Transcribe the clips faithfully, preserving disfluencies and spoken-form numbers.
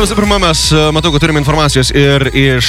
visų pirma, mes matau, kad turime informacijos ir iš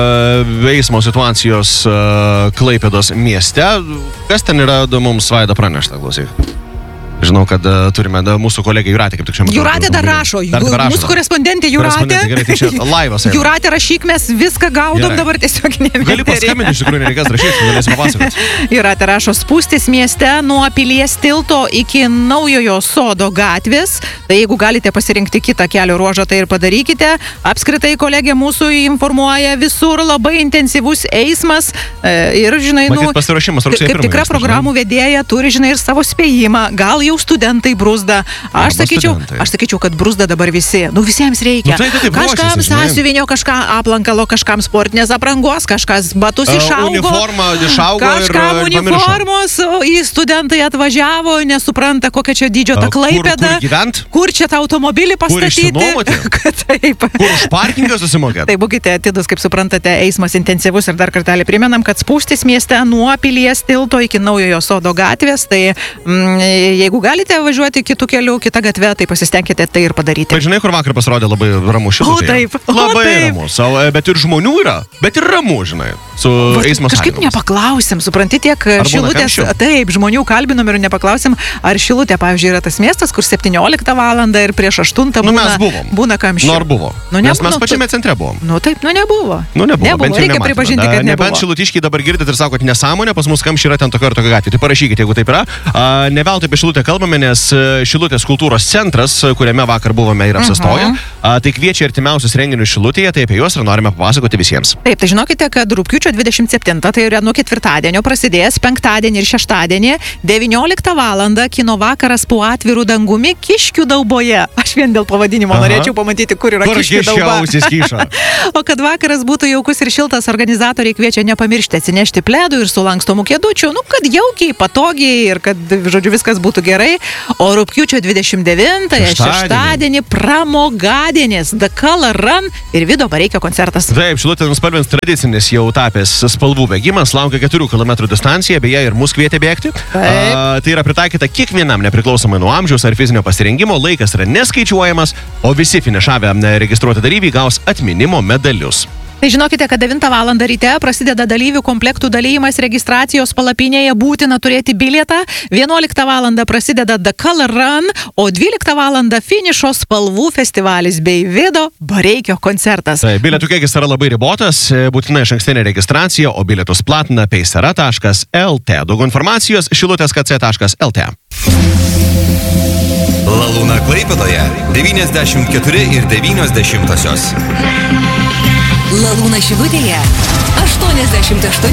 uh, eismo situacijos uh, Klaipėdos mieste. Kas ten yra, mums Vaida pranešta, klausyk. Žinau, kad uh, turime uh, mūsų kolegė Jūratė, kaip tik šiandien. Jūratė dar rašo. Dar rašo. Mūsų korespondentė Jūratė. Gerai, tai čia laivas. Jūratė, rašyk, mes viską gaudom Gerai. Dabar tiesiog nevėterį. Gali paskambinti, iš tikrųjų nereikės rašyti, galėsi papasakoti. Jūratė rašo, spūstis mieste nuo Pilies tilto iki Naujojo Sodo gatvės. Tai jeigu galite pasirinkti kitą kelio ruožą, tai ir padarykite. Apskritai kolegė mūsų informuoja, visur labai intensyvus eismas. Ir, žinai, Matyt, nu, pasiruošimas rugsėjo kaip tikra programų vedėja turi, žinai, ir savo spėjimą. Gal jau studentai bruzda. Aš Arba sakyčiau, studentai. aš sakyčiau, kad bruzda dabar visi. Nu, visiems reikia. Nu, tai, tai, tai, kažkam ruošiasi, žinai. sąsiuvinio, kažką aplankalo, kažkam sportinės aprangos, kažkas batus Uh, išaugo. uniforma išaugo ir, Kažkam ir uniformos, o į studentai atvažiavo, nesupranta, kokia čia dydžio ta Uh, Klaipėda. Kur, kur gyvent? Kur čia tą automobilį pastatyti? išsinuomoti? Kad taip. Kur už parkingą susimokėt? Tai būkite atidus, kaip suprantate, eismas intensyvus ir dar kartelį primenam, kad spūstis mieste nuo Pilies tilto iki Naujojo Sodo gatvės, tai mm, jeigu galite važiuoti kitų kelių, kitą gatvę, tai pasistengkite tai ir padaryti. Tai žinai, kur vakar pasirodė labai ramu Šilutėje? O, taip, o, Labai taip. ramus, o, bet ir žmonių yra, bet ir ramu, žinai, su eismo Kažkaip sąlygomis. nepaklausim, supranti, tiek būna Šilutės, kamščių? taip, žmonių kalbinom ir nepaklausim, ar Šilutė, pavyzdžiui, yra tas miestas, kur septynioliktą valandą ir prieš aštuntą Nu, būna, mes buvom. būna kamščių. Nu, ar buvo? Nu, Nes nebuvo, mes nu, pačiame centre buvom. Nu taip, nu nebuvo. Nu, nebuvo, nebuvo. bent jau Reikia nematėme. pripažinti, Da, kad nebuvo. Nebent Šilutiškiai dabar girdit ir sakot, nesąmonė, pas mus kamščiai yra ten tokia ir tokia gatvė. Tai parašykite, jeigu taip yra. A, ne veltui apie Šilutę kalbame, nes e, Šilutės kultūros centras, kuriame vakar buvome ir apsistoję, Mhm. a, tai kviečia artimiausius renginius Šilutėje, tai apie juos ir norime papasakoti visiems. Taip, tai žinokite, kad rugpjūčio dvidešimt septintą, tai yra nuo ketvirtadienio prasidės, penktadienį ir šeštadienį, devynioliktą valandą kino vakaras po atvirų dangumi Kiškių dauboje. Aš vien dėl pavadinimo Aha. norėčiau pamatyti, kur yra Kur Kiškių dauba. kiščiausias kyšo? O kad vakaras būtų jaukus ir šiltas, organizatoriai kviečia nepamiršti atsinešti pledų ir sulankstomų kėdučių, nu, kad jaukiai, patogiai ir kad, žodžiu, viskas būtų gerai. O rugpjūčio dvidešimt devintąją, Šeštadienį. šeštadienį, pramogadienis, The Color Run ir Vido Bareikio koncertas. Taip, Šilutė nuspalvins tradicinis jau tapęs spalvų bėgimas, laukia keturių kilometrų distancija, beje, ir mus kvietė bėgti. A, tai yra pritaikyta kiekvienam nepriklausomai nuo amžiaus ar fizinio pasirengimo, laikas yra neskaičiuojamas, o visi finišavę ne, registruoti dalyviai gaus atminimo medalius. Tai žinokite, kad devintą valandą ryte prasideda dalyvių komplektų dalyjimas registracijos palapinėje, būtina turėti bilietą. vienuoliktą valandą prasideda The Color Run, o dvyliktą valandą finišo spalvų festivalis bei Vido Bareikio koncertas. Tai bilietų kiekis yra labai ribotas, būtina išankstinė registracija, o bilietus platina peisera taškas el tė. Daugiau informacijos šilutės ka ce taškas el tė. Lalūna Klaipėdoje devyniasdešimt keturi ir devynios dešimtosios. Lalūna Šilutėje aštuoniasdešimt aštuoni